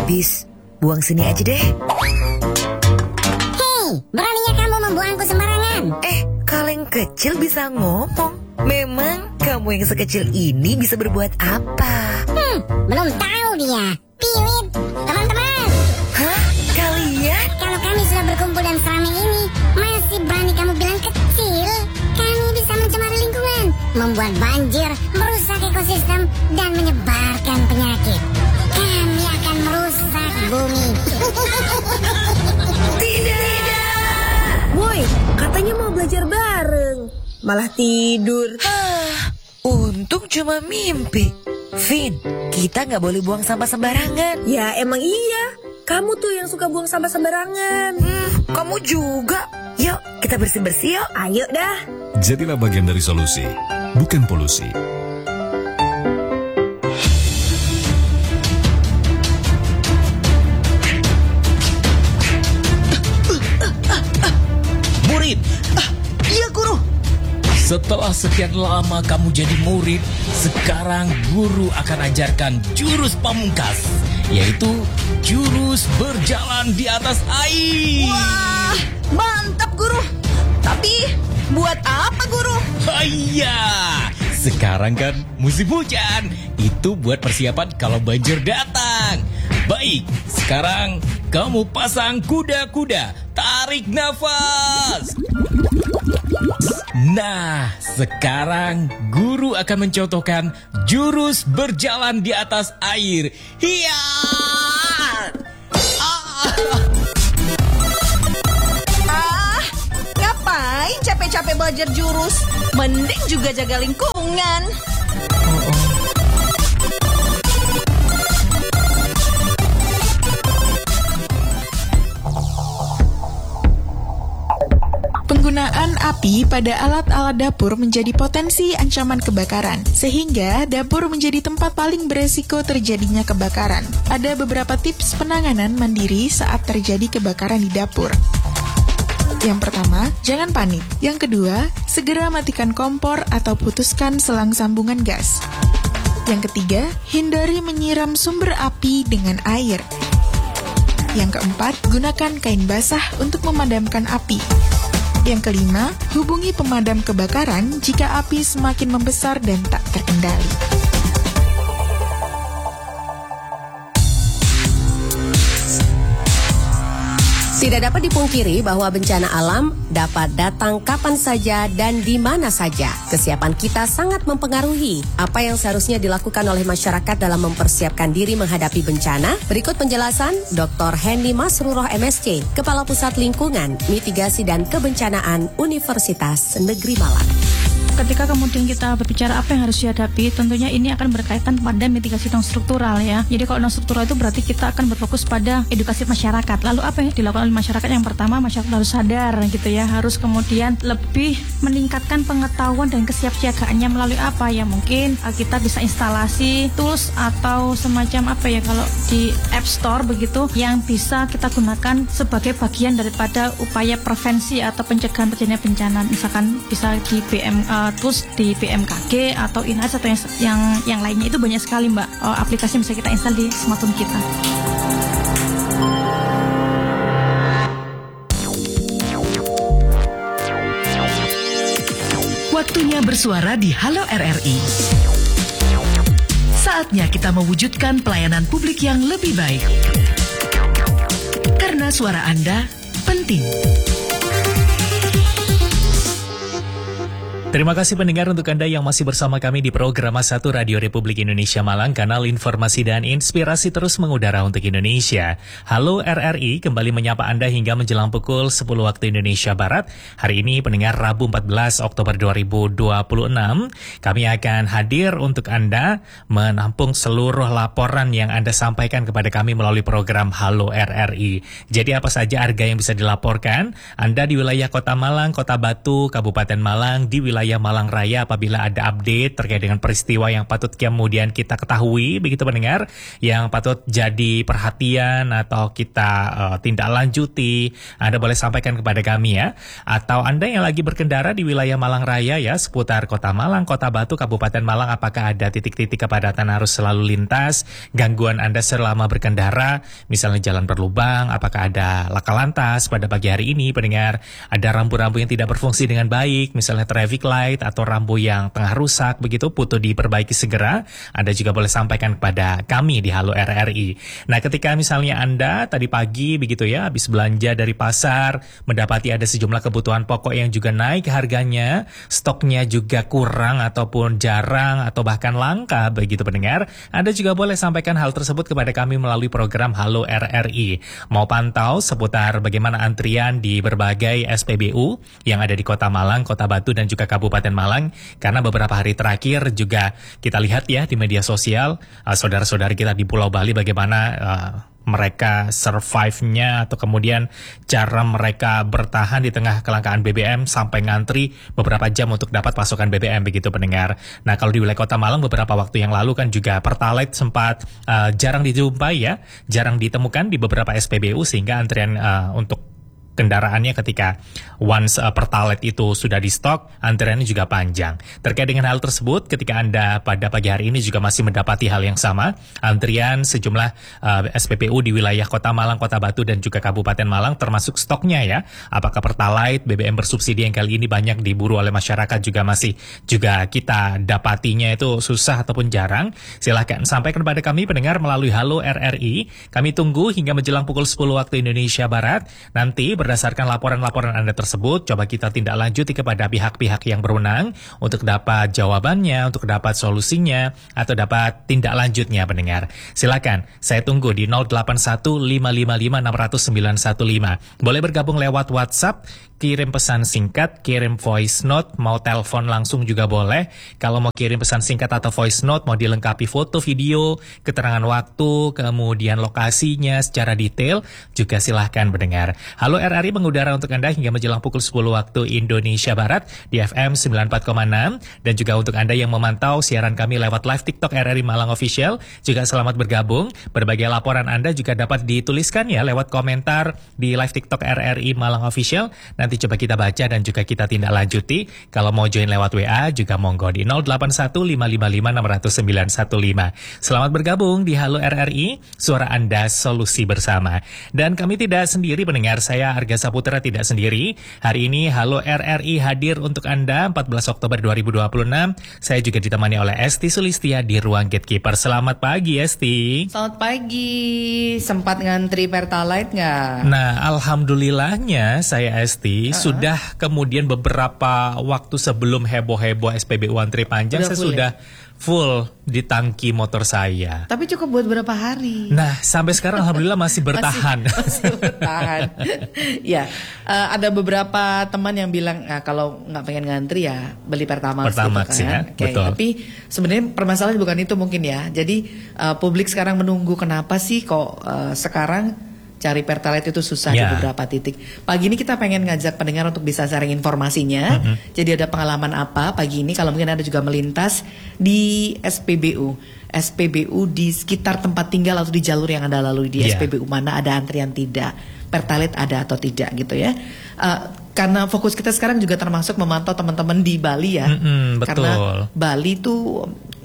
habis. Buang sini aja deh. Hei, beraninya kamu membuangku sembarangan? Kaleng kecil bisa ngomong. Memang kamu yang sekecil ini bisa berbuat apa? Belum tahu dia. Piwit, teman-teman. Hah? Kalian? Kalau kami sudah berkumpul dan seramai ini, masih berani kamu bilang kecil? Kami bisa mencemari lingkungan, membuat banjir, merusak ekosistem, dan menyebarkan penyakit. Kami akan merusak bumi. Tidak. Woi, katanya mau belajar bareng, malah tidur. Untung cuma mimpi. Vin, kita nggak boleh buang sampah sembarangan. Ya emang iya, kamu tuh yang suka buang sampah sembarangan. Kamu juga. Yuk, kita bersih-bersih yuk. Ayo dah. Jadilah bagian dari solusi, bukan polusi. Murid. Iya, Guru. Setelah sekian lama kamu jadi murid, sekarang guru akan ajarkan jurus pamungkas, yaitu jurus berjalan di atas air. Wah, mantap Guru. Tapi buat apa Guru? Iya, sekarang kan musim hujan. Itu buat persiapan kalau banjir datang. Baik, sekarang kamu pasang kuda-kuda. Tarik nafas. Nah, sekarang guru akan mencontohkan jurus berjalan di atas air. Hiya! Ngapain capek-capek belajar jurus? Mending juga jaga lingkungan. Penggunaan api pada alat-alat dapur menjadi potensi ancaman kebakaran, sehingga dapur menjadi tempat paling beresiko terjadinya kebakaran. Ada beberapa tips penanganan mandiri saat terjadi kebakaran di dapur. Yang pertama, jangan panik. Yang kedua, segera matikan kompor atau putuskan selang sambungan gas. Yang ketiga, hindari menyiram sumber api dengan air. Yang keempat, gunakan kain basah untuk memadamkan api. Yang kelima, hubungi pemadam kebakaran jika api semakin membesar dan tak terkendali. Tidak dapat dipungkiri bahwa bencana alam dapat datang kapan saja dan di mana saja. Kesiapan kita sangat mempengaruhi apa yang seharusnya dilakukan oleh masyarakat dalam mempersiapkan diri menghadapi bencana. Berikut penjelasan Dr. Hendy Masruroh MSc, Kepala Pusat Lingkungan, Mitigasi dan Kebencanaan Universitas Negeri Malang. Ketika kemudian kita berbicara apa yang harus dihadapi, tentunya ini akan berkaitan pada mitigasi non struktural ya. Jadi kalau non struktural itu berarti kita akan berfokus pada edukasi masyarakat. Lalu apa yang dilakukan oleh masyarakat? Yang pertama, masyarakat harus sadar gitu ya, harus kemudian lebih meningkatkan pengetahuan dan kesiapsiagaannya melalui apa ya? Mungkin kita bisa instalasi tools atau semacam apa ya, kalau di App Store begitu, yang bisa kita gunakan sebagai bagian daripada upaya prevensi atau pencegahan terjadinya bencana. Misalkan bisa di tools di BMKG atau INAS atau yang lainnya, itu banyak sekali Mbak aplikasi yang bisa kita install di smartphone kita. Waktunya bersuara di Halo RRI. Saatnya kita mewujudkan pelayanan publik yang lebih baik. Karena suara Anda penting. Terima kasih pendengar untuk Anda yang masih bersama kami di program 1 Radio Republik Indonesia Malang, kanal informasi dan inspirasi terus mengudara untuk Indonesia. Halo RRI, kembali menyapa Anda hingga menjelang pukul 10 waktu Indonesia Barat. Hari ini pendengar Rabu 14 Oktober 2026, kami akan hadir untuk Anda menampung seluruh laporan yang Anda sampaikan kepada kami melalui program Halo RRI. Jadi apa saja harga yang bisa dilaporkan? Anda di wilayah Kota Malang, Kota Batu, Kabupaten Malang, di wilayah wilayah Malang Raya apabila ada update terkait dengan peristiwa yang patut kemudian kita ketahui, begitu pendengar, yang patut jadi perhatian atau kita tindak lanjuti, Anda boleh sampaikan kepada kami ya. Atau Anda yang lagi berkendara di wilayah Malang Raya ya, seputar Kota Malang, Kota Batu, Kabupaten Malang, apakah ada titik-titik kepadatan arus lalu lintas, gangguan Anda selama berkendara, misalnya jalan berlubang, apakah ada laka lantas pada pagi hari ini pendengar, ada rambu-rambu yang tidak berfungsi dengan baik, misalnya traffic light atau rambu yang tengah rusak, begitu butuh diperbaiki segera, Anda juga boleh sampaikan kepada kami di Halo RRI. Nah, ketika misalnya Anda tadi pagi begitu ya, habis belanja dari pasar, mendapati ada sejumlah kebutuhan pokok yang juga naik harganya, stoknya juga kurang ataupun jarang atau bahkan langka, begitu pendengar, Anda juga boleh sampaikan hal tersebut kepada kami melalui program Halo RRI. Mau pantau seputar bagaimana antrian di berbagai SPBU yang ada di Kota Malang, Kota Batu, dan juga Kabupaten Malang, karena beberapa hari terakhir juga kita lihat ya di media sosial, saudara-saudara kita di Pulau Bali bagaimana mereka survive-nya atau kemudian cara mereka bertahan di tengah kelangkaan BBM sampai ngantri beberapa jam untuk dapat pasokan BBM, begitu pendengar. Nah, kalau di wilayah Kota Malang beberapa waktu yang lalu kan juga Pertalite sempat jarang dijumpai ya, jarang ditemukan di beberapa SPBU sehingga antrian untuk kendaraannya ketika once Pertalite itu sudah di stok, antriannya juga panjang. Terkait dengan hal tersebut, ketika Anda pada pagi hari ini juga masih mendapati hal yang sama, antrian sejumlah SPBU di wilayah Kota Malang, Kota Batu, dan juga Kabupaten Malang termasuk stoknya ya, apakah Pertalite, BBM bersubsidi yang kali ini banyak diburu oleh masyarakat juga masih juga kita dapatinya itu susah ataupun jarang, silahkan sampaikan kepada kami pendengar melalui Halo RRI. Kami tunggu hingga menjelang pukul 10 waktu Indonesia Barat. Nanti berdasarkan laporan-laporan Anda tersebut, coba kita tindak lanjuti kepada pihak-pihak yang berwenang untuk dapat jawabannya, untuk dapat solusinya, atau dapat tindak lanjutnya pendengar. Silakan, saya tunggu di 081555600915. Boleh bergabung lewat WhatsApp, kirim pesan singkat, kirim voice note, mau telepon langsung juga boleh. Kalau mau kirim pesan singkat atau voice note, mau dilengkapi foto, video, keterangan waktu, kemudian lokasinya secara detail, juga silahkan pendengar. Halo RRI mengudara untuk Anda hingga menjelang pukul 10 waktu Indonesia Barat di FM 94,6, dan juga untuk Anda yang memantau siaran kami lewat live TikTok RRI Malang Official, juga selamat bergabung. Berbagai laporan Anda juga dapat dituliskan ya lewat komentar di live TikTok RRI Malang Official. Nanti coba kita baca dan juga kita tindak lanjuti. Kalau mau join lewat WA juga monggo di 081555600915. Selamat bergabung di Halo RRI, suara Anda solusi bersama. Dan kami tidak sendiri pendengar, saya Arga Saputra tidak sendiri. Hari ini Halo RRI hadir untuk Anda 14 Oktober 2026. Saya juga ditemani oleh Esti Sulistia di ruang gatekeeper. Selamat pagi Esti. Selamat pagi. Sempat ngantri Pertalite nggak? Nah, alhamdulillahnya saya Esti sudah kemudian beberapa waktu sebelum heboh-heboh SPBU antri panjang, saya sudah full di tangki motor saya. Tapi cukup buat berapa hari? Nah, sampai sekarang alhamdulillah masih bertahan. masih bertahan. Ya, ada beberapa teman yang bilang kalau nggak pengen ngantri ya beli Pertamax gitu kan. Ya, betul. Tapi sebenarnya permasalahan bukan itu mungkin ya. Jadi publik sekarang menunggu kenapa sih kok sekarang cari Pertalite itu susah di beberapa titik. Pagi ini kita pengen ngajak pendengar untuk bisa sharing informasinya. Jadi ada pengalaman apa pagi ini, kalau mungkin Anda juga melintas di SPBU di sekitar tempat tinggal atau di jalur yang Anda lalui di SPBU mana ada antrian tidak, Pertalite ada atau tidak gitu ya. Karena fokus kita sekarang juga termasuk memantau teman-teman di Bali ya. Betul. Karena Bali tuh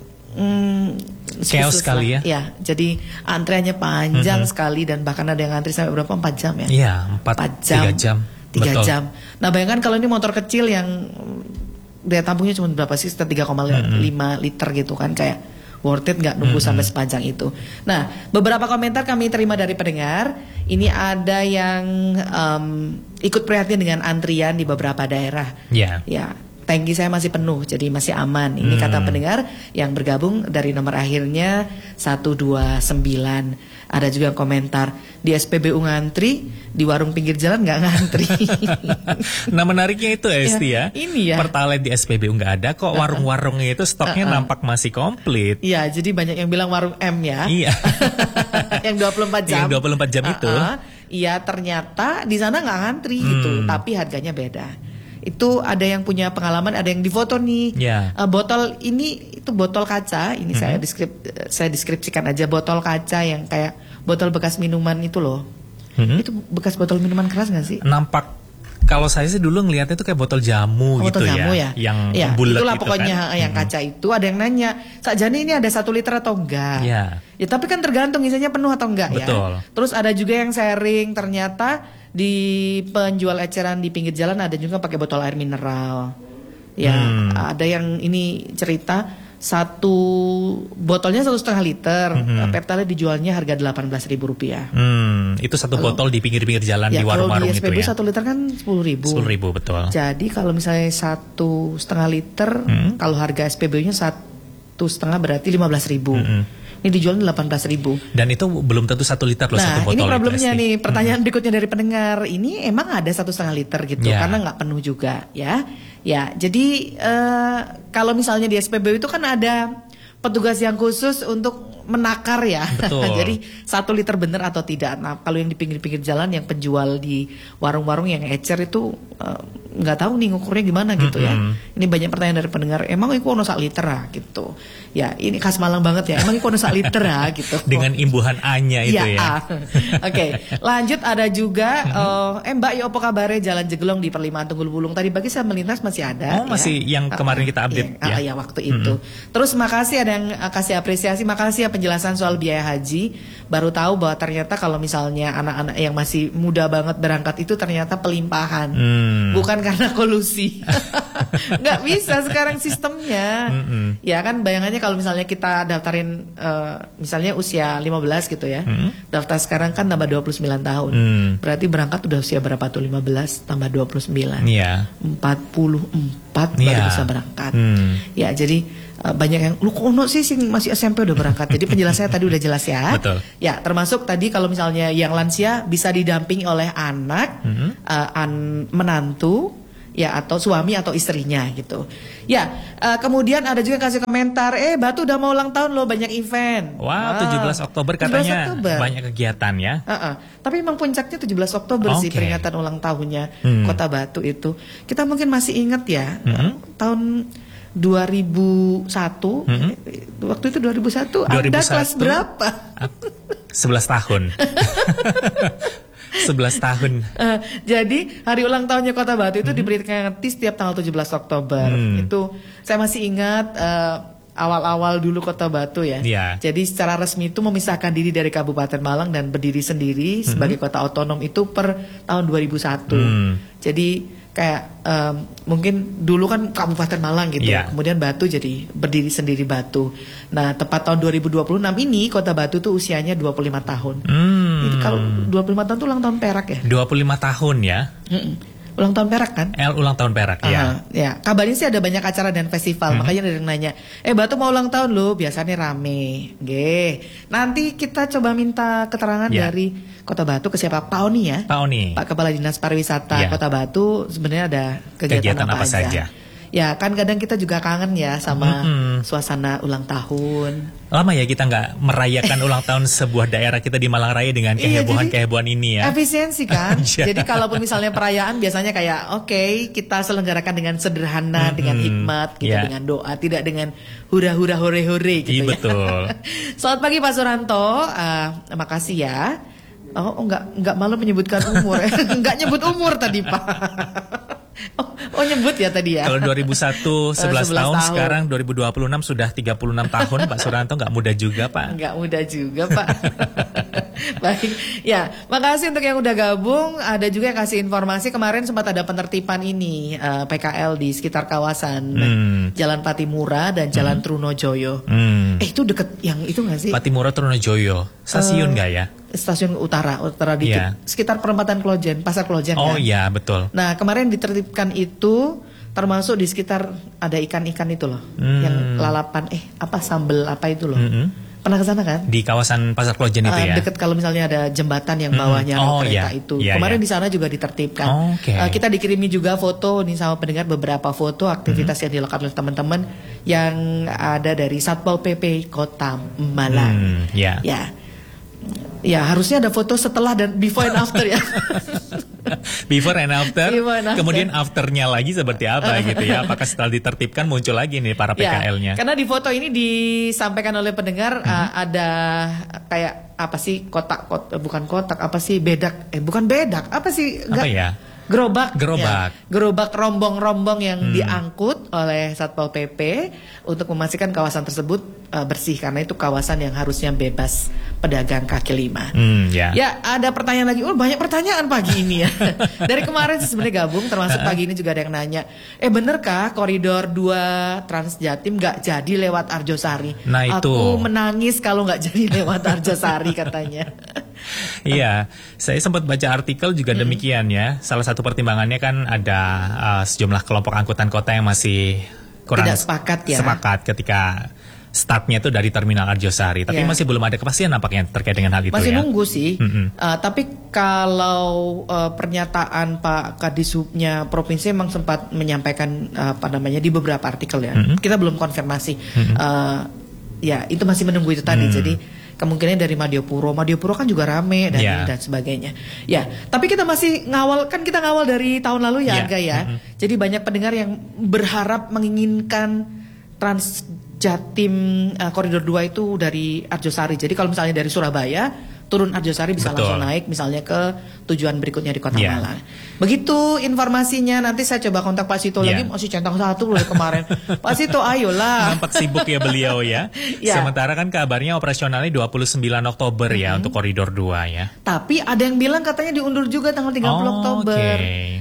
chaos sekali ya. Ya, jadi antriannya panjang sekali dan bahkan ada yang antri sampai berapa 4 jam ya? Iya, 4 jam. 3 jam. Nah, bayangkan kalau ini motor kecil yang daya tampungnya cuma berapa sih? Sekitar 3,5 liter gitu kan, kayak worth it nggak nunggu sampai sepanjang itu. Nah, beberapa komentar kami terima dari pendengar. Ini ada yang ikut prihatin dengan antrian di beberapa daerah. Ya. Tangki saya masih penuh, jadi masih aman. Ini kata pendengar yang bergabung dari nomor akhirnya 129. Ada juga komentar di SPBU ngantri, di warung pinggir jalan nggak ngantri. Nah, menariknya itu Esti ya. Ini ya. Pertalite di SPBU nggak ada kok, warung-warungnya itu stoknya nampak masih komplit. Iya, jadi banyak yang bilang warung M ya. Iya. Yang 24 jam. Yang 24 jam itu. Iya, ternyata di sana nggak ngantri gitu, tapi harganya beda. Itu ada yang punya pengalaman, ada yang difoto nih. Botol ini itu botol kaca. Ini saya deskripsikan aja, botol kaca yang kayak botol bekas minuman itu loh. Itu bekas botol minuman keras nggak sih? Nampak. Kalau saya sih dulu ngelihatnya itu kayak botol jamu gitu ya, yang bulat itulah gitu pokoknya kan. Yang kaca itu. Ada yang nanya, Sakjane ini ada 1 liter atau enggak? Ya tapi kan tergantung isinya penuh atau enggak. Betul. Terus ada juga yang sharing, ternyata di penjual eceran di pinggir jalan ada juga pakai botol air mineral. Ada yang ini cerita, satu botolnya 1,5 liter, Pertalite dijualnya harga Rp18.000. Itu satu botol di pinggir-pinggir jalan di warung-warung itu ya. Kalau di SPB 1 liter kan Rp10.000. Rp10.000 betul. Jadi kalau misalnya 1,5 liter, kalau harga SPB-nya 1,5 berarti Rp15.000. Ini dijual Rp18.000. Dan itu belum tentu 1 liter loh, satu botol. Nah ini problemnya nih, pertanyaan berikutnya dari pendengar. Ini emang ada 1,5 liter gitu, karena nggak penuh juga ya. Jadi kalau misalnya di SPBU itu kan ada petugas yang khusus untuk menakar ya. Jadi 1 liter benar atau tidak. Nah kalau yang di pinggir-pinggir jalan, yang penjual di warung-warung yang ecer itu nggak tahu nih ngukurnya gimana gitu ya. Ini banyak pertanyaan dari pendengar. Emang itu ono 1 liter gitu. Ya ini khas Malang banget ya. Emang itu ono 1 liter gitu. Dengan imbuhan A-nya itu ya. Oke, lanjut ada juga Mbak ya opo kabare Jalan Jegelong di Perlimaan Tunggul Wulung. Tadi pagi saya melintas masih ada. Masih yang kemarin kita update ya waktu itu. Terus makasih ada yang kasih apresiasi, makasih ya penjelasan soal biaya haji. Baru tahu bahwa ternyata kalau misalnya anak-anak yang masih muda banget berangkat itu ternyata pelimpahan. Bukan karena kolusi. Nggak bisa sekarang sistemnya. Ya kan bayangannya kalau misalnya kita daftarin misalnya usia 15 gitu ya. Daftar sekarang kan tambah 29 tahun. Berarti berangkat udah usia berapa tuh? 15 tambah 29. 44 baru bisa berangkat. Ya jadi banyak yang lu kono sih masih SMP udah berangkat. Jadi penjelasannya tadi udah jelas ya. Betul. Ya termasuk tadi kalau misalnya yang lansia bisa didampingi oleh anak, menantu, ya atau suami atau istrinya gitu. Ya kemudian ada juga kasih komentar, Batu udah mau ulang tahun loh, banyak event. 17 Oktober katanya 17 Oktober. Banyak kegiatan ya. Tapi memang puncaknya 17 Oktober sih peringatan ulang tahunnya Kota Batu itu. Kita mungkin masih ingat ya tahun 2001 waktu itu 2001 Anda kelas berapa? 11 tahun. 11 tahun. Jadi hari ulang tahunnya Kota Batu itu diperingati setiap tanggal 17 Oktober. Itu saya masih ingat awal-awal dulu Kota Batu ya. Jadi secara resmi itu memisahkan diri dari Kabupaten Malang dan berdiri sendiri sebagai kota otonom itu per tahun 2001. Jadi kayak mungkin dulu kan Kabupaten Malang gitu, kemudian Batu jadi berdiri sendiri Batu. Nah tepat tahun 2026 ini Kota Batu tuh usianya 25 tahun. Itu kalau 25 tahun tuh ulang tahun Perak ya? 25 tahun ya? Ulang tahun Perak kan? Ulang tahun Perak ya. Ya, kabarnya sih ada banyak acara dan festival. Makanya ada yang nanya, Batu mau ulang tahun lo, biasanya rame. Nanti kita coba minta keterangan dari Kota Batu ke siapa? Pak Oni ya. Pak Kepala Dinas Pariwisata Kota Batu sebenarnya ada kegiatan apa saja. Ya kan kadang kita juga kangen ya sama suasana ulang tahun. Lama ya kita nggak merayakan ulang tahun sebuah daerah kita di Malang Raya dengan kehebohan-kehebohan ini ya. Efisiensi kan. Jadi kalaupun misalnya perayaan biasanya kayak kita selenggarakan dengan sederhana, dengan hikmat, dengan doa, tidak dengan hura-hura hore-hore gitu ya. Betul. Selamat pagi Pak Suranto, makasih ya. Enggak malu menyebutkan umur. Enggak nyebut umur tadi Pak. Nyebut ya tadi ya. Kalau 2001 11 tahun, sekarang 2026 sudah 36 tahun Pak Suranto, nggak muda juga Pak. Nggak muda juga Pak. Baik, ya makasih untuk yang udah gabung. Ada juga yang kasih informasi kemarin sempat ada penertiban ini PKL di sekitar kawasan Jalan Patimura dan Jalan Trunojoyo. Itu deket yang itu nggak sih? Patimura Trunojoyo, stasiun nggak ya? Stasiun utara dikit, sekitar perempatan Klojen, Pasar Klojen. Oh iya betul. Nah kemarin ditertibkan itu termasuk di sekitar ada ikan-ikan itu loh, yang lalapan sambel apa itu loh. Pernah ke sana kan? Di kawasan Pasar Klojen itu ya. Deket kalau misalnya ada jembatan yang bawahnya kereta itu. Kemarin di sana juga ditertibkan. Kita dikirimi juga foto nih sama pendengar, beberapa foto aktivitas yang dilakukan oleh teman-teman yang ada dari Satpol PP Kota Malang. Ya harusnya ada foto setelah dan before and after ya. Before and after. Before and after. Kemudian afternya lagi seperti apa gitu ya? Apakah setelah ditertipkan muncul lagi nih para PKL-nya? Karena di foto ini disampaikan oleh pendengar ada kayak apa sih bukan kotak apa sih bedak bukan bedak apa sih apa ya? Gerobak. Ya. Gerobak rombong-rombong yang diangkut oleh Satpol PP untuk memastikan kawasan tersebut bersih karena itu kawasan yang harusnya bebas pedagang kaki lima. Ya, ada pertanyaan lagi. Banyak pertanyaan pagi ini ya. Dari kemarin sih sebenarnya gabung, termasuk pagi ini juga ada yang nanya. Benerkah koridor 2 Trans Jatim nggak jadi lewat Arjosari? Nah itu. Aku menangis kalau nggak jadi lewat Arjosari katanya. Iya, saya sempat baca artikel juga demikian ya. Salah satu pertimbangannya kan ada sejumlah kelompok angkutan kota yang masih kurang tidak sepakat ya. Sepakat ketika startnya itu dari Terminal Arjosari, tapi masih belum ada kepastian nampaknya terkait dengan hal itu. Masih ya. nunggu sih. Tapi kalau pernyataan Pak Kadishubnya provinsi memang sempat menyampaikan di beberapa artikel ya. Kita belum konfirmasi. Ya itu masih menunggu itu tadi. Jadi kemungkinan dari Madiopuro kan juga rame dan sebagainya. Ya, tapi kita masih kita ngawal dari tahun lalu ya, Arga ya. Jadi banyak pendengar yang berharap menginginkan Trans Jatim koridor 2 itu dari Arjosari. Jadi kalau misalnya dari Surabaya turun Arjosari bisa langsung naik misalnya ke tujuan berikutnya di Kota Malang. Begitu informasinya, nanti saya coba kontak Pak Sito lagi, masih centang satu loh kemarin. Pak Sito ayolah. Nampak sibuk ya beliau ya. Sementara kan kabarnya operasionalnya 29 Oktober ya untuk koridor 2 ya. Tapi ada yang bilang katanya diundur juga tanggal 30 Oktober.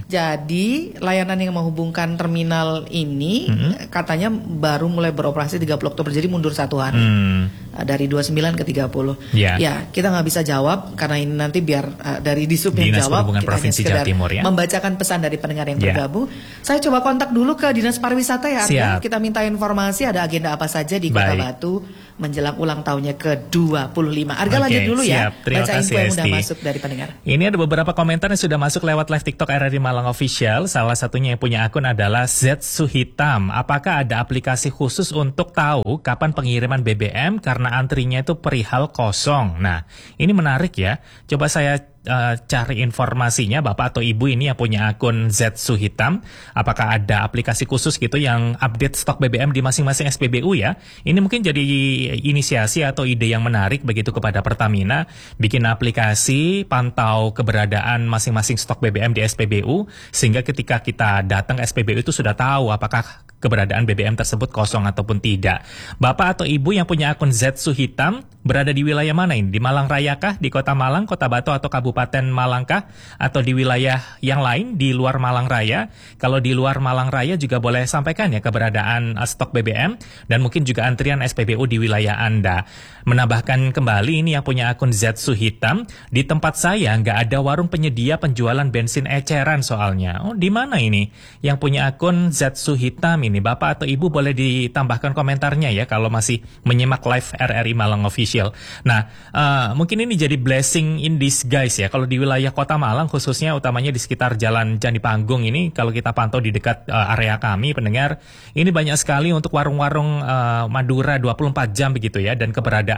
Jadi layanan yang menghubungkan terminal ini katanya baru mulai beroperasi 30 Oktober. Jadi mundur 1 hari. Dari 29 ke 30. Ya, kita nggak bisa jawab karena ini nanti biar dari Disub yang Dinas jawab. Perhubungan Provinsi Jawa Timur ya. Membacakan pesan dari pendengar yang bergabung. Saya coba kontak dulu ke Dinas Pariwisata ya. Kita minta informasi ada agenda apa saja di Kota Batu menjelang ulang tahunnya ke-25. Arga lanjut dulu ya. Baca info yang udah masuk dari pendengar. Ini ada beberapa komentar yang sudah masuk lewat live TikTok RRI Malang Official. Salah satunya yang punya akun adalah Z Suhitam. Apakah ada aplikasi khusus untuk tahu kapan pengiriman BBM karena antrinya itu perihal kosong? Nah, ini menarik ya. Coba saya cari informasinya, Bapak atau Ibu ini yang punya akun Z Suhitam, apakah ada aplikasi khusus gitu yang update stok BBM di masing-masing SPBU ya? Ini mungkin jadi inisiasi atau ide yang menarik begitu kepada Pertamina, bikin aplikasi pantau keberadaan masing-masing stok BBM di SPBU, sehingga ketika kita datang ke SPBU itu sudah tahu apakah keberadaan BBM tersebut kosong ataupun tidak. Bapak atau Ibu yang punya akun Z Suhitam berada di wilayah mana ini? Di Malang Raya kah? Di Kota Malang, Kota Batu atau Kabupaten Malang kah? Atau di wilayah yang lain di luar Malang Raya? Kalau di luar Malang Raya juga boleh sampaikan ya keberadaan stok BBM dan mungkin juga antrian SPBU di wilayah Anda. Menambahkan kembali ini yang punya akun Z Suhitam, di tempat saya nggak ada warung penyedia penjualan bensin eceran soalnya. Oh, di mana ini? Yang punya akun Z Suhitam ini, Bapak atau Ibu boleh ditambahkan komentarnya ya kalau masih menyimak live RRI Malang Official. Nah, mungkin ini jadi blessing in disguise ya. Kalau di wilayah Kota Malang khususnya utamanya di sekitar Jalan Candi Panggung ini, kalau kita pantau di dekat area kami pendengar, ini banyak sekali untuk warung-warung Madura 24 jam begitu ya, dan keberadaan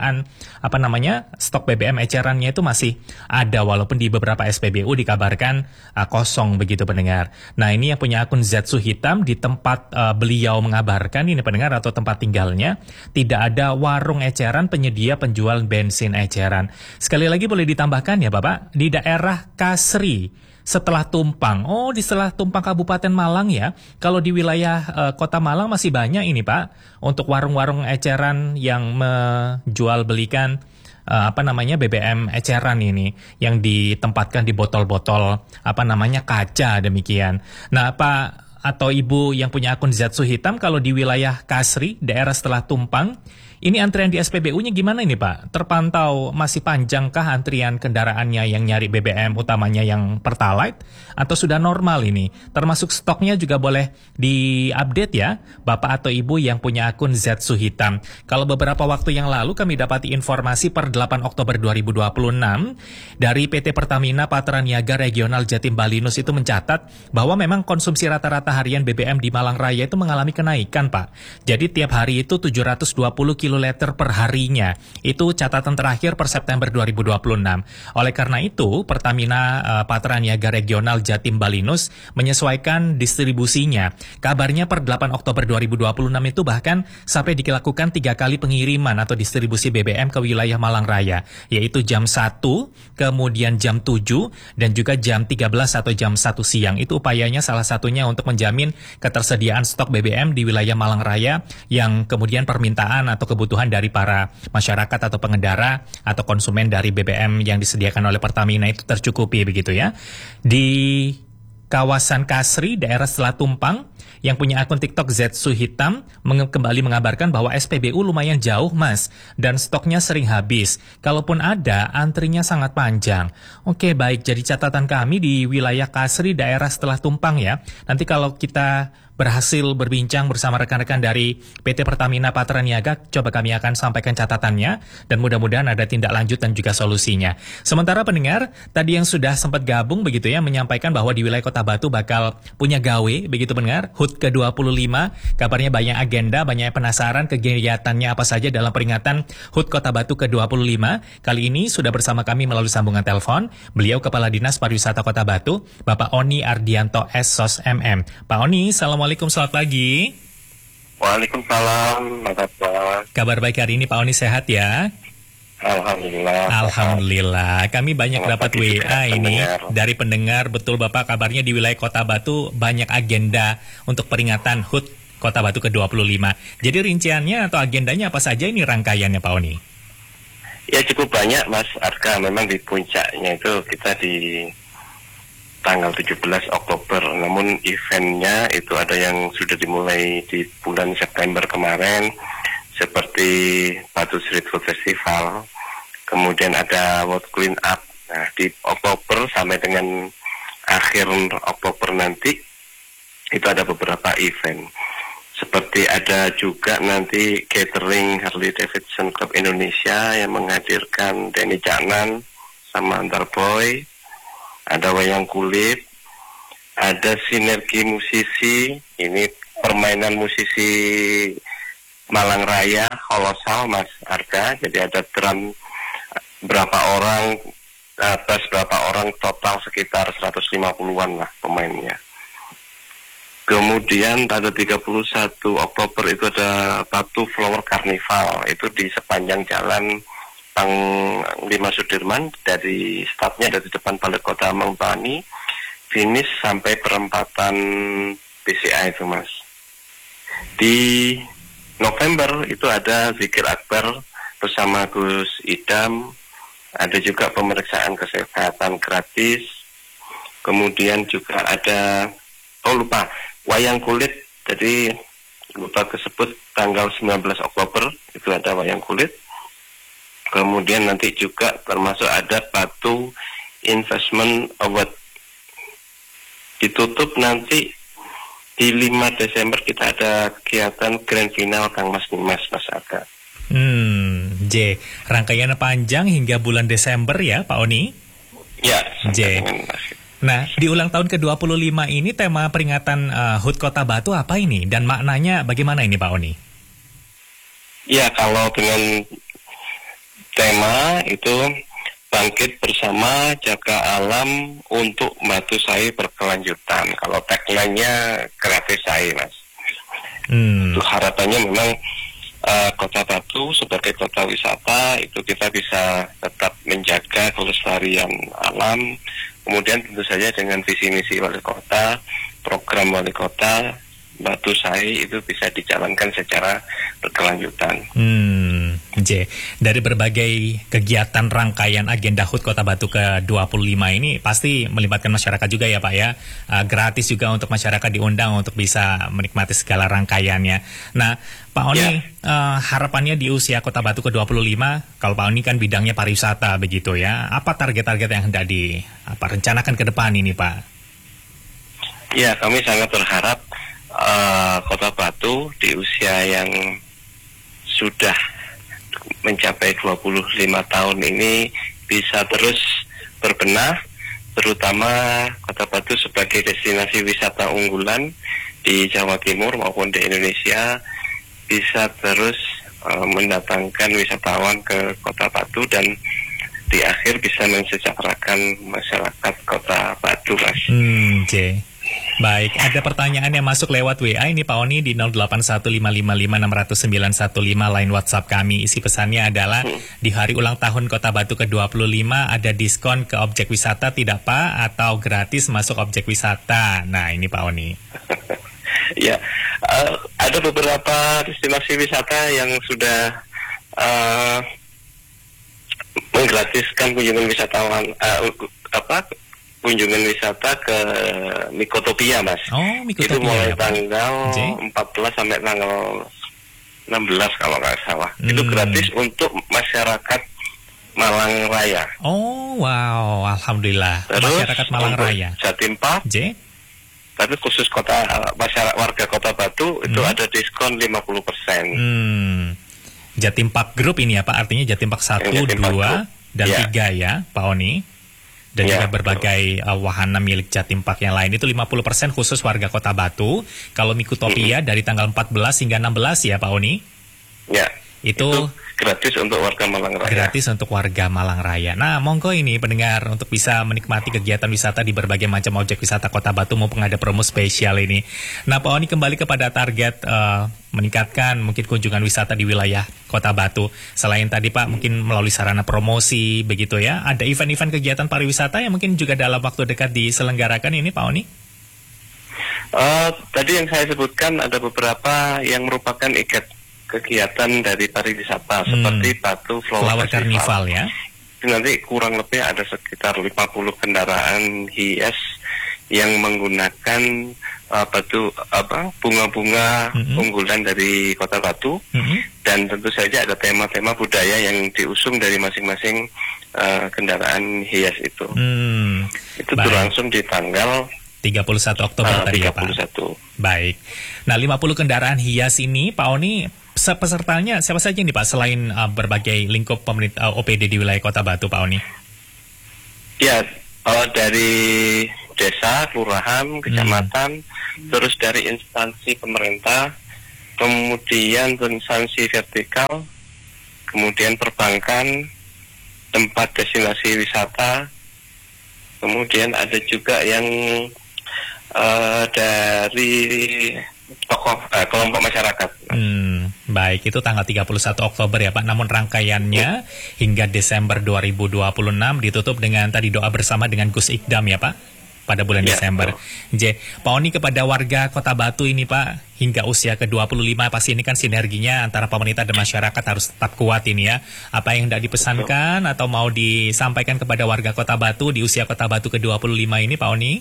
stok BBM ecerannya itu masih ada walaupun di beberapa SPBU dikabarkan kosong begitu pendengar. Nah, ini yang punya akun Z Suhitam, di tempat beliau mengabarkan ini pendengar atau tempat tinggalnya tidak ada warung eceran penyedia penjual bensin eceran. Sekali lagi boleh ditambahkan ya Bapak, di daerah Kasri setelah Tumpang. Oh, di setelah Tumpang Kabupaten Malang ya. Kalau di wilayah Kota Malang masih banyak ini Pak untuk warung-warung eceran yang menjual belikan BBM eceran ini yang ditempatkan di botol-botol kaca demikian. Nah, Pak atau Ibu yang punya akun Z Suhitam, kalau di wilayah Kasri, daerah setelah Tumpang, ini antrian di SPBU-nya gimana ini Pak? Terpantau masih panjangkah antrian kendaraannya yang nyari BBM utamanya yang Pertalite? Atau sudah normal ini? Termasuk stoknya juga boleh diupdate ya, Bapak atau Ibu yang punya akun Z Suhitam. Kalau beberapa waktu yang lalu kami dapati informasi per 8 Oktober 2026 dari PT Pertamina Patraniaga Regional Jatim Balinus itu mencatat bahwa memang konsumsi rata-rata harian BBM di Malang Raya itu mengalami kenaikan Pak. Jadi tiap hari itu 720 kg kiloliter per harinya. Itu catatan terakhir per September 2026. Oleh karena itu, Pertamina Patraniaga Regional Jatim Balinus menyesuaikan distribusinya. Kabarnya per 8 Oktober 2026 itu bahkan sampai dilakukan 3 kali pengiriman atau distribusi BBM ke wilayah Malang Raya, yaitu jam 1, kemudian jam 7, dan juga jam 13 atau jam 1 siang. Itu upayanya salah satunya untuk menjamin ketersediaan stok BBM di wilayah Malang Raya yang kemudian permintaan atau kebutuhan dari para masyarakat atau pengendara atau konsumen dari BBM yang disediakan oleh Pertamina itu tercukupi begitu ya. Di kawasan Kasri, daerah Selat Tumpang, yang punya akun TikTok Zetsu Hitam kembali mengabarkan bahwa SPBU lumayan jauh mas, dan stoknya sering habis. Kalaupun ada, antrinya sangat panjang. Oke, baik, jadi catatan kami di wilayah Kasri, daerah Selat Tumpang ya. Nanti kalau kita berhasil berbincang bersama rekan-rekan dari PT Pertamina Patraniaga, coba kami akan sampaikan catatannya dan mudah-mudahan ada tindak lanjut dan juga solusinya. Sementara pendengar, tadi yang sudah sempat gabung begitu ya, menyampaikan bahwa di wilayah Kota Batu bakal punya gawe, begitu pendengar, HUT ke-25, kabarnya banyak agenda, banyak penasaran kegiatannya apa saja dalam peringatan HUT Kota Batu ke-25. Kali ini sudah bersama kami melalui sambungan telepon, beliau Kepala Dinas Pariwisata Kota Batu, Bapak Oni Ardianto SOS MM. Pak Oni, Assalamualaikum, selamat pagi. Waalaikumsalam, kabar baik hari ini Pak Oni, sehat ya? Alhamdulillah. Alhamdulillah. Kami banyak dapat WA ini dari pendengar, betul Bapak, kabarnya di wilayah Kota Batu banyak agenda untuk peringatan HUT Kota Batu ke-25. Jadi rinciannya atau agendanya apa saja ini rangkaiannya Pak Oni? Ya cukup banyak Mas Arka, memang di puncaknya itu kita di tanggal 17 Oktober, namun eventnya itu ada yang sudah dimulai di bulan September kemarin, seperti Batu Street Food Festival, kemudian ada World Clean Up. Nah, di Oktober sampai dengan akhir Oktober nanti, itu ada beberapa event. Seperti ada juga nanti catering Harley Davidson Club Indonesia yang menghadirkan Denny Caknan sama Antar Boy, ada wayang kulit, ada sinergi musisi, ini permainan musisi Malang Raya, kolosal Mas Arga, jadi ada drum berapa orang, bass berapa orang, total sekitar 150-an lah pemainnya. Kemudian pada 31 Oktober itu ada Batu Flower Carnival, itu di sepanjang jalan Pang 5 Sudirman, dari startnya dari depan Balai Kota Mangpani, finish sampai perempatan BCA itu Mas. Di November itu ada Zikir Akbar bersama Gus Idam, ada juga pemeriksaan kesehatan gratis, kemudian juga ada, wayang kulit, jadi lupa kesebut tanggal 19 Oktober itu ada wayang kulit. Kemudian nanti juga termasuk ada Batu Investment Award. Ditutup nanti di 5 Desember kita ada kegiatan Grand Final Kang Mas Nimas, Mas Aga. J. Rangkaian panjang hingga bulan Desember ya Pak Oni? Ya, J. Nah, di ulang tahun ke-25 ini tema peringatan HUT Kota Batu apa ini? Dan maknanya bagaimana ini Pak Oni? Ya, kalau dengan tema itu bangkit bersama, jaga alam untuk Batu Sai berkelanjutan. Kalau tagline-nya kreatif Sai, Mas. Itu harapannya memang Kota Batu sebagai kota wisata itu kita bisa tetap menjaga kelestarian alam. Kemudian tentu saja dengan visi misi wali kota, program wali kota, Batu Sai itu bisa dijalankan secara berkelanjutan. J. Dari berbagai kegiatan rangkaian agenda HUT Kota Batu ke-25 ini pasti melibatkan masyarakat juga ya Pak ya. Gratis juga untuk masyarakat diundang untuk bisa menikmati segala rangkaiannya. Nah Pak Oni, harapannya di usia Kota Batu ke-25, kalau Pak Oni kan bidangnya pariwisata begitu ya, apa target-target yang hendak rencanakan ke depan ini Pak? Ya, kami sangat berharap Kota Batu di usia yang sudah mencapai 25 tahun ini bisa terus berbenah, terutama Kota Batu sebagai destinasi wisata unggulan di Jawa Timur maupun di Indonesia bisa terus mendatangkan wisatawan ke Kota Batu dan di akhir bisa mensejahterakan masyarakat Kota Batu, Mas. Baik, ada pertanyaan yang masuk lewat WA ini Pak Oni di 081555600915 line WhatsApp kami. Isi pesannya adalah di hari ulang tahun Kota Batu ke-25 ada diskon ke objek wisata tidak Pak? Atau gratis masuk objek wisata? Nah ini Pak Oni. Ya, ada beberapa destinasi wisata yang sudah menggratiskan kunjungan wisatawan kunjungan wisata ke Mikotopia, Mas. Mikotopia, itu mulai ya, tanggal 14 sampai tanggal 16 kalau nggak salah. Itu gratis untuk masyarakat Malang Raya. Oh wow, alhamdulillah. Terus, masyarakat Malang Raya. Jatim Park. Tapi khusus masyarakat warga Kota Batu itu ada diskon 50%. Jatim Park Group ini ya Pak, artinya Jatim Park 1, 2, dan 3 ya Pak Oni. Dan juga berbagai wahana milik Jatim Park yang lain. Itu 50% khusus warga Kota Batu. Kalau Mikotopia dari tanggal 14 hingga 16 ya Pak Oni? Ya. Itu gratis untuk warga Malang Raya. Gratis untuk warga Malang Raya. Nah, monggo ini pendengar untuk bisa menikmati kegiatan wisata di berbagai macam objek wisata Kota Batu maupun ada promo spesial ini. Nah, Pak Oni kembali kepada target meningkatkan mungkin kunjungan wisata di wilayah Kota Batu. Selain tadi Pak mungkin melalui sarana promosi begitu ya. Ada event-event kegiatan pariwisata yang mungkin juga dalam waktu dekat diselenggarakan ini Pak Oni? Tadi yang saya sebutkan ada beberapa yang merupakan kegiatan dari pariwisata seperti Batu Flower Carnival ya. Nanti kurang lebih ada sekitar 50 kendaraan hias yang menggunakan bunga-bunga unggulan dari Kota Batu dan tentu saja ada tema-tema budaya yang diusung dari masing-masing kendaraan hias itu. Itu berlangsung di tanggal 31 Oktober tadi ya Pak. Baik. Nah 50 kendaraan hias ini Pak Oni, pesertanya siapa saja nih Pak selain berbagai lingkup pemerintah OPD di wilayah Kota Batu Pak Oni? Ya, dari desa, kelurahan, kecamatan, terus dari instansi pemerintah, kemudian instansi vertikal, kemudian perbankan, tempat destinasi wisata, kemudian ada juga yang dari tokoh kelompok masyarakat. Baik, itu tanggal 31 Oktober ya Pak. Namun rangkaiannya hingga Desember 2026 ditutup dengan tadi doa bersama dengan Gus Ikdam ya Pak pada bulan Desember. Pak Oni kepada warga Kota Batu ini Pak hingga usia ke-25 pasti ini kan sinerginya antara pemerintah dan masyarakat harus tetap kuat ini ya. Apa yang hendak dipesankan atau mau disampaikan kepada warga Kota Batu di usia Kota Batu ke-25 ini Pak Oni?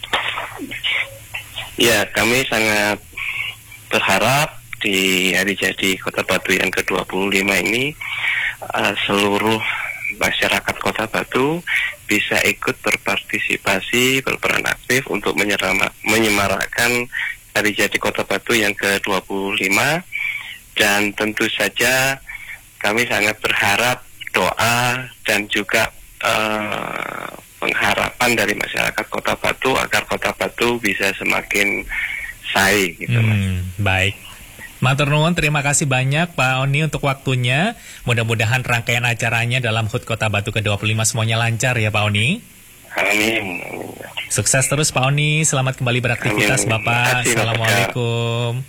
Ya, kami sangat berharap di hari jadi Kota Batu yang ke-25 ini seluruh masyarakat Kota Batu bisa ikut berpartisipasi, berperan aktif untuk menyemarakkan hari jadi Kota Batu yang ke-25 dan tentu saja kami sangat berharap doa dan juga pengharapan dari masyarakat Kota Batu agar Kota Batu bisa semakin sae gitu Mas. Baik. Matur nuwun, terima kasih banyak Pak Oni untuk waktunya. Mudah-mudahan rangkaian acaranya dalam HUT Kota Batu ke-25 semuanya lancar ya Pak Oni. Amin. Sukses terus Pak Oni, selamat kembali beraktivitas Bapak. Assalamualaikum.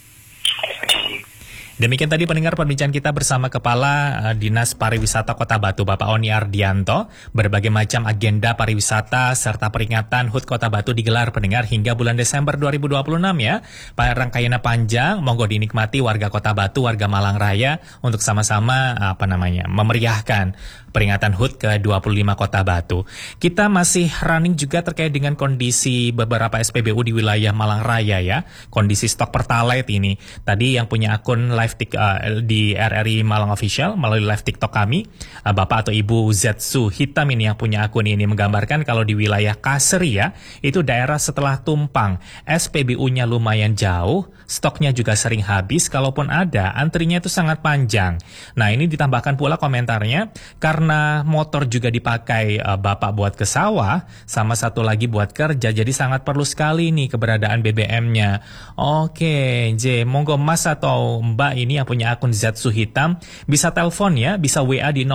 Demikian tadi pendengar perbincangan kita bersama Kepala Dinas Pariwisata Kota Batu Bapak Oni Ardianto. Berbagai macam agenda pariwisata serta peringatan HUT Kota Batu digelar pendengar hingga bulan Desember 2026 ya. Rangkaiannya panjang, monggo dinikmati warga Kota Batu, warga Malang Raya untuk sama-sama memeriahkan peringatan HUT ke-25 Kota Batu. Kita masih running juga terkait dengan kondisi beberapa SPBU di wilayah Malang Raya ya. Kondisi stok Pertalite ini. Tadi yang punya akun live di RRI Malang Official melalui live TikTok kami, Bapak atau Ibu Zetsu Hitam ini yang punya akun ini menggambarkan kalau di wilayah Kaseri ya, itu daerah setelah Tumpang, SPBU-nya lumayan jauh, stoknya juga sering habis, kalaupun ada, antrinya itu sangat panjang. Nah ini ditambahkan pula komentarnya, karena karena motor juga dipakai Bapak buat ke sawah, sama satu lagi buat kerja, jadi sangat perlu sekali nih keberadaan BBM-nya. Oke, monggo Mas atau Mbak ini yang punya akun Zetsu Hitam, bisa telepon ya, bisa WA di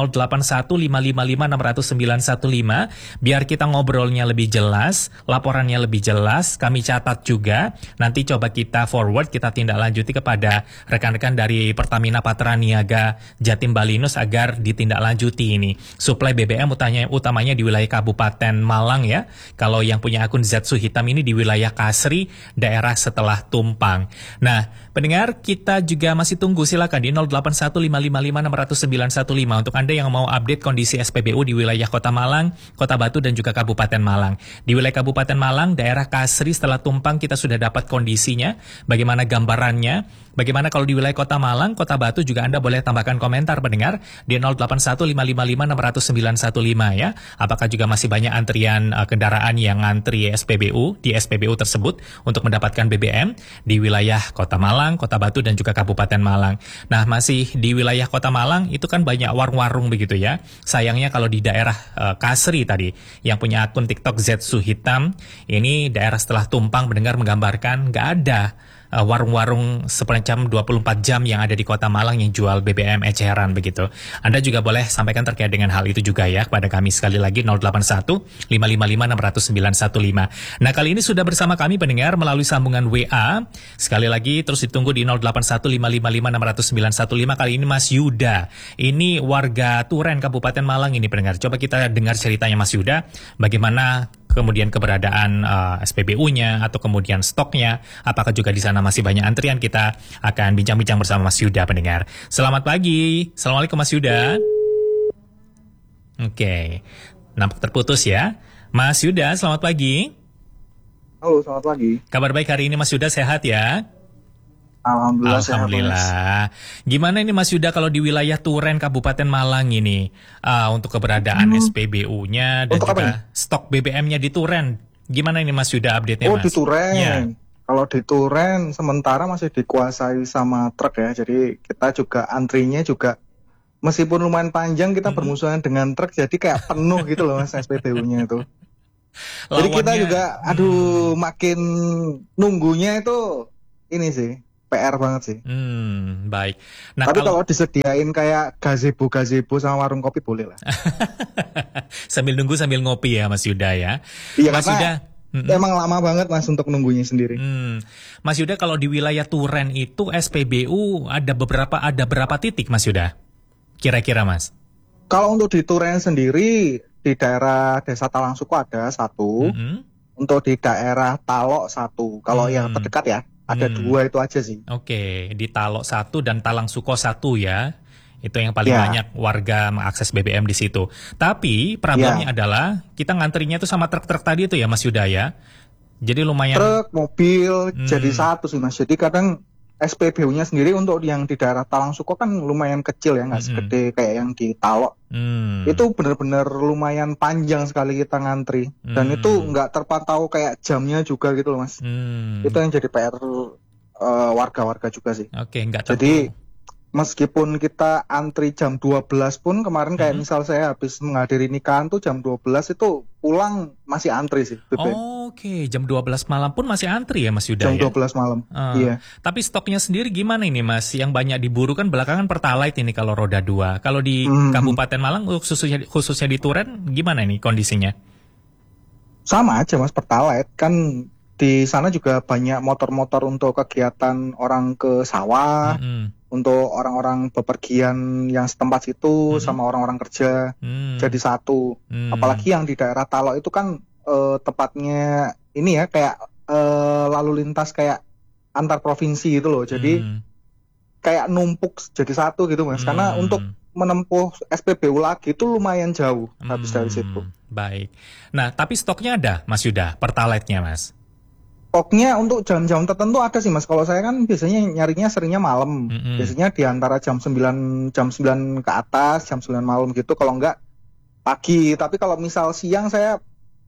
081555600915, biar kita ngobrolnya lebih jelas, laporannya lebih jelas, kami catat juga, nanti coba kita forward, kita tindak lanjuti kepada rekan-rekan dari Pertamina Patra Niaga Jatim Balinus agar ditindaklanjuti ini. Suplai BBM utamanya di wilayah Kabupaten Malang ya. Kalau yang punya akun Zetsu Hitam ini di wilayah Kasri, daerah setelah Tumpang. Nah, pendengar, kita juga masih tunggu, silakan di 081555600915 untuk Anda yang mau update kondisi SPBU di wilayah Kota Malang, Kota Batu dan juga Kabupaten Malang. Di wilayah Kabupaten Malang, daerah Kasri setelah Tumpang kita sudah dapat kondisinya, bagaimana gambarannya. Bagaimana kalau di wilayah Kota Malang, Kota Batu juga Anda boleh tambahkan komentar pendengar di 081555600915 ya. Apakah juga masih banyak antrian kendaraan yang ngantri SPBU di SPBU tersebut untuk mendapatkan BBM di wilayah Kota Malang, Kota Batu dan juga Kabupaten Malang. Nah, masih di wilayah Kota Malang itu kan banyak warung-warung begitu ya. Sayangnya kalau di daerah Kasri tadi yang punya akun TikTok Zetsu Hitam, ini daerah setelah Tumpang mendengar menggambarkan nggak ada warung-warung semacam 24 jam yang ada di Kota Malang yang jual BBM eceran begitu.Anda juga boleh sampaikan terkait dengan hal itu juga ya kepada kami sekali lagi 081555600915. Nah, kali ini sudah bersama kami pendengar melalui sambungan WA. Sekali lagi terus ditunggu di 081555600915. Kali ini Mas Yuda. Ini warga Turen Kabupaten Malang ini pendengar. Coba kita dengar ceritanya Mas Yuda, bagaimana kemudian keberadaan SPBU-nya atau kemudian stoknya, apakah juga di sana masih banyak antrian. Kita akan bincang-bincang bersama Mas Yuda pendengar. Selamat pagi. Assalamualaikum Mas Yuda. Oke, nampak terputus ya. Mas Yuda, selamat pagi. Halo, selamat pagi. Kabar baik hari ini Mas Yuda, sehat ya? Alhamdulillah. Alhamdulillah. Gimana ini Mas Yuda kalau di wilayah Turen Kabupaten Malang ini untuk keberadaan SPBU-nya dan untuk juga stok BBM-nya di Turen? Gimana ini Mas Yuda update-nya Mas? Di Turen. Ya. Kalau di Turen sementara masih dikuasai sama truk ya. Jadi kita juga antrinya juga meskipun lumayan panjang kita bermusuhan dengan truk, jadi kayak penuh gitu loh Mas SPBU-nya itu. Jadi kita juga makin nunggunya itu ini sih PR banget sih. Baik. Nah, tapi kalau disediain kayak gazebo sama warung kopi boleh lah. Sambil nunggu sambil ngopi ya Mas Yuda ya. Iya, Mas Yuda. Emang lama banget Mas untuk nunggunya sendiri. Mas Yuda, kalau di wilayah Turen itu SPBU ada berapa titik Mas Yuda? Kira-kira Mas? Kalau untuk di Turen sendiri di daerah Desa Talangsuko ada satu. Untuk di daerah Talok satu. Kalau yang terdekat ya. Ada 2 itu aja sih. Oke, di Talok 1 dan Talangsuko 1 ya. Itu yang paling banyak warga mengakses BBM di situ. Tapi problemnya adalah kita ngantrinya itu sama truk-truk tadi itu ya Mas Yuda ya. Jadi lumayan. Truk, mobil jadi satu sih Mas. Jadi kadang SPBU-nya sendiri untuk yang di daerah Talangsuko kan lumayan kecil ya, nggak segede kayak yang di Talok. Itu benar-benar lumayan panjang sekali kita ngantri. Dan itu nggak terpantau kayak jamnya juga gitu loh Mas. Itu yang jadi PR warga-warga juga sih. Oke, jadi meskipun kita antri jam 12 pun kemarin kayak misal saya habis menghadiri nikahan tuh jam 12 itu pulang masih antri sih. Oke, jam 12 malam pun masih antri ya Mas Yuda jam 12 malam, iya. Tapi stoknya sendiri gimana ini Mas? Yang banyak diburu kan belakangan Pertalite ini kalau roda 2. Kalau di Kabupaten Malang khususnya di Turen gimana ini kondisinya? Sama aja Mas, Pertalite kan di sana juga banyak motor-motor untuk kegiatan orang ke sawah, untuk orang-orang bepergian yang setempat situ sama orang-orang kerja jadi satu. Apalagi yang di daerah Talok itu kan tepatnya ini ya kayak lalu lintas kayak antar provinsi gitu loh. Jadi kayak numpuk jadi satu gitu Mas. Karena untuk menempuh SPBU lagi itu lumayan jauh habis dari situ. Baik. Nah, tapi stoknya ada Mas Yuda, Pertalite-nya Mas? Stoknya untuk jam-jam tertentu ada sih Mas. Kalau saya kan biasanya nyarinya seringnya malam. Biasanya di antara jam 9 ke atas, jam 9 malam gitu. Kalau enggak pagi. Tapi kalau misal siang saya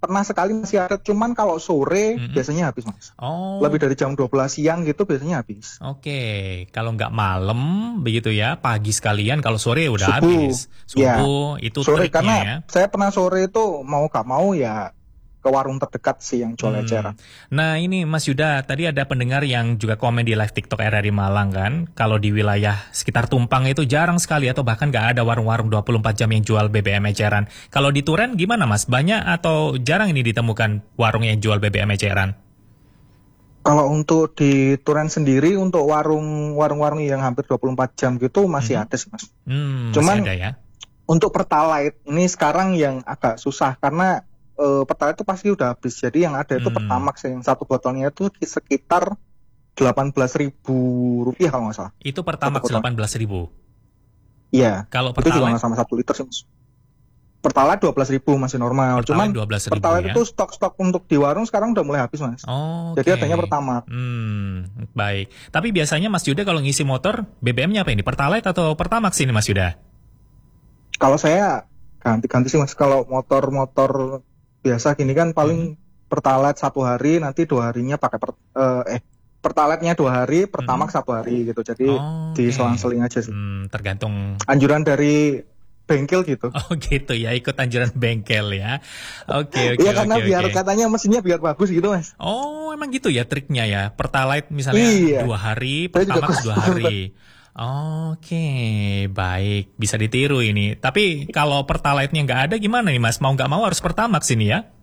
pernah sekali masih ada, cuman kalau sore biasanya habis Mas. Oh. Lebih dari jam 12 siang gitu biasanya habis. Oke, kalau nggak malam begitu ya, pagi sekalian, kalau sore udah Subuh. habis. Subuh Ya. itu sore, triknya karena ya. saya pernah sore itu mau gak mau ya ke warung terdekat sih yang jual eceran. Nah ini Mas Yuda, tadi ada pendengar yang juga komen di live TikTok RRI Malang kan, kalau di wilayah sekitar Tumpang itu jarang sekali atau bahkan nggak ada warung-warung 24 jam yang jual BBM eceran. Kalau di Turen gimana Mas? Banyak atau jarang ini ditemukan warung yang jual BBM eceran? Kalau untuk di Turen sendiri, untuk warung-warung yang hampir 24 jam gitu masih ada sih Mas. Cuman masih ada ya? Untuk Pertalite ini sekarang yang agak susah karena Pertalite itu pasti udah habis. Jadi yang ada itu Pertamax yang satu botolnya itu sekitar 18.000 rupiah kalau nggak salah. Itu Pertamax 18.000. Iya. Kalau itu juga Pertalite nggak sama 1 liter sih Mas. Pertalite 12.000 masih normal. Cuman 12.000 Pertalite ya? itu stok-stok untuk di warung sekarang udah mulai habis Mas. Oh, jadi adanya Pertamax. Baik. Tapi biasanya Mas Yuda kalau ngisi motor BBM-nya apa ini? Pertalite atau Pertamax ini Mas Yuda? Kalau saya ganti-ganti sih Mas. Kalau motor-motor biasa gini kan paling Pertalite 1 hari, nanti 2 harinya pakai Pertalite-nya 2 hari, Pertamax 1 hari gitu. Jadi diselang-seling aja sih. Tergantung anjuran dari bengkel gitu. Oh gitu ya, ikut anjuran bengkel ya. Oke. Iya karena biar katanya mesinnya biar bagus gitu Mas. Oh emang gitu ya triknya ya. Pertalite misalnya 2 hari, Pertamax 2 hari. Oke, baik, bisa ditiru ini. Tapi kalau Pertalite-nya nggak ada gimana nih Mas? Mau nggak mau harus Pertamax ini ya?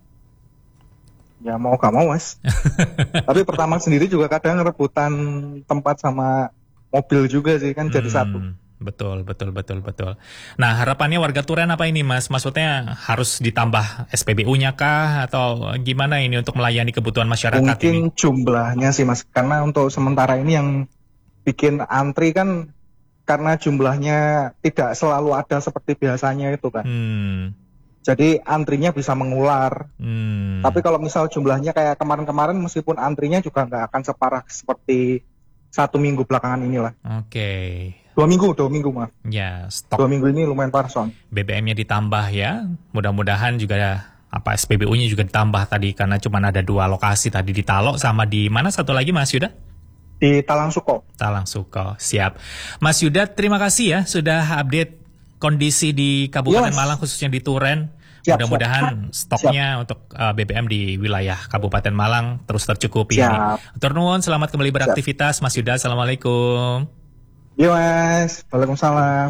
Ya mau nggak mau Mas. Tapi Pertamax sendiri juga kadang rebutan tempat sama mobil juga sih kan jadi satu. Betul. Nah harapannya warga Turen apa ini Mas? Maksudnya harus ditambah SPBU-nya kah? Atau gimana ini untuk melayani kebutuhan masyarakat Mungkin ini? jumlahnya sih Mas. Karena untuk sementara ini yang bikin antri kan karena jumlahnya tidak selalu ada seperti biasanya itu kan. Jadi antrinya bisa mengular. Tapi kalau misal jumlahnya kayak kemarin-kemarin meskipun antrinya juga nggak akan separah seperti 1 minggu belakangan inilah. Oke. 2 minggu maaf. Ya, stok 2 minggu ini lumayan parah soalnya. BBM-nya ditambah ya. Mudah-mudahan juga SPBU-nya juga ditambah tadi karena cuma ada 2 lokasi tadi di Talok sama di mana satu lagi Mas Yuda? Di Talang Suko. Siap. Mas Yuda, terima kasih ya sudah update kondisi di Kabupaten Malang khususnya di Turen. Mudah-mudahan stoknya untuk BBM di wilayah Kabupaten Malang terus tercukupi. Atur nuwun, selamat kembali beraktivitas Mas Yuda. Assalamualaikum. Iya Mas, waalaikumsalam.